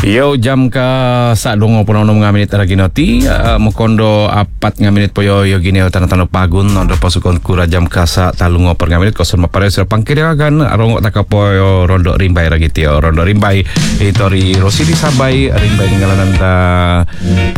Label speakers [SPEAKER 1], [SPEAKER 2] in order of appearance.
[SPEAKER 1] Yo jam ka sa dongo po ng mga minit lagi noti mukondo apat nga minit po yo gini tanah pagun no pasukan kura jam ka sa talungo per nga minit koson mapare sa pangkiragan arong taka po yo rondo rimbay lagi tio rondo rimbay itori Rosidi Sabay rimbay ngalanan da